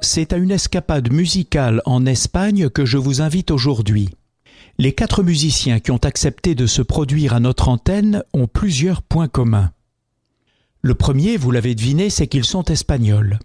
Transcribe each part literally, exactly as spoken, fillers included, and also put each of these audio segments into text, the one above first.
c'est à une escapade musicale en Espagne que je vous invite aujourd'hui. Les quatre musiciens qui ont accepté de se produire à notre antenne ont plusieurs points communs. Le premier, vous l'avez deviné, c'est qu'ils sont espagnols.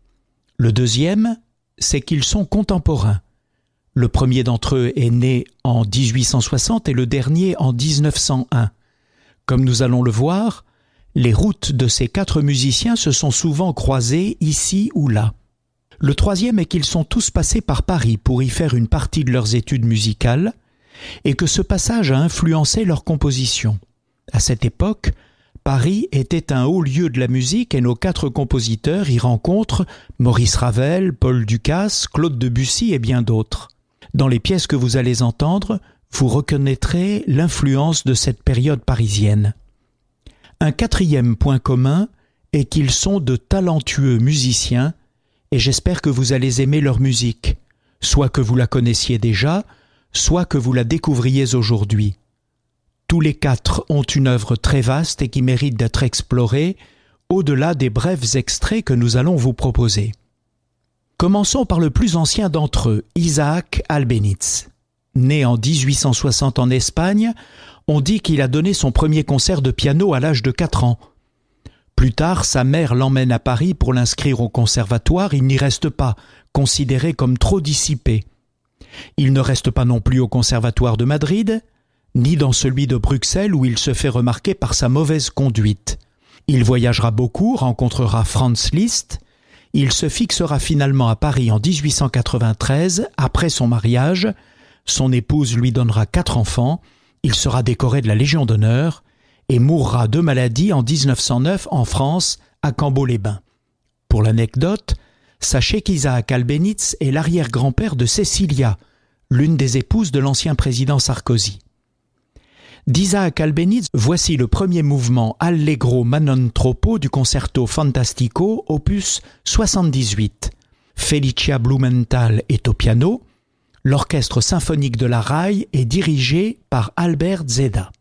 Le deuxième, c'est qu'ils sont contemporains. Le premier d'entre eux est né en dix-huit cent soixante et le dernier en dix-neuf cent un. Comme nous allons le voir, les routes de ces quatre musiciens se sont souvent croisées ici ou là. Le troisième est qu'ils sont tous passés par Paris pour y faire une partie de leurs études musicales et que ce passage a influencé leur composition. À cette époque, Paris était un haut lieu de la musique et nos quatre compositeurs y rencontrent Maurice Ravel, Paul Dukas, Claude Debussy et bien d'autres. Dans les pièces que vous allez entendre, vous reconnaîtrez l'influence de cette période parisienne. Un quatrième point commun est qu'ils sont de talentueux musiciens et j'espère que vous allez aimer leur musique, soit que vous la connaissiez déjà, soit que vous la découvriez aujourd'hui. Tous les quatre ont une œuvre très vaste et qui mérite d'être explorée, au-delà des brefs extraits que nous allons vous proposer. Commençons par le plus ancien d'entre eux, Isaac Albéniz. Né en dix-huit cent soixante en Espagne, on dit qu'il a donné son premier concert de piano à l'âge de quatre ans. Plus tard, sa mère l'emmène à Paris pour l'inscrire au conservatoire. Il n'y reste pas, considéré comme trop dissipé. Il ne reste pas non plus au conservatoire de Madrid, ni dans celui de Bruxelles où il se fait remarquer par sa mauvaise conduite. Il voyagera beaucoup, rencontrera Franz Liszt. Il se fixera finalement à Paris en dix-huit cent quatre-vingt-treize, après son mariage. Son épouse lui donnera quatre enfants. Il sera décoré de la Légion d'honneur et mourra de maladie en dix-neuf cent neuf en France, à Cambo-les-Bains. Pour l'anecdote, sachez qu'Isaac Albéniz est l'arrière-grand-père de Cecilia, l'une des épouses de l'ancien président Sarkozy. D'Isaac Albéniz, voici le premier mouvement Allegro ma non troppo du concerto fantastico, opus soixante-dix-huit. Felicia Blumenthal est au piano. L'orchestre symphonique de la R A I est dirigé par Albert Zeda.